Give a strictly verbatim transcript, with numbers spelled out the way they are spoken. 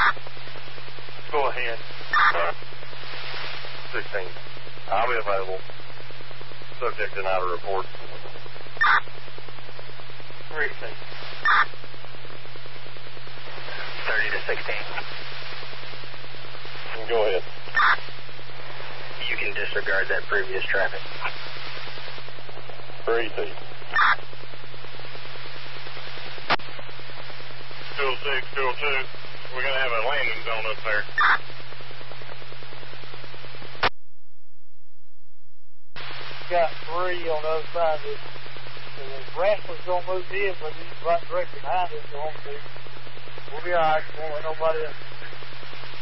Go ahead. sixteen. I'll be available. Subject denied a report. Precinct. thirty to sixteen. Go ahead. You can disregard that previous traffic. Precinct. two oh six, two oh two. We're going to have a landing zone up there. Got three on the other side of this. So the Rattler's going to move in, but he's right directly behind us. So we'll be all right. Won't let nobody else.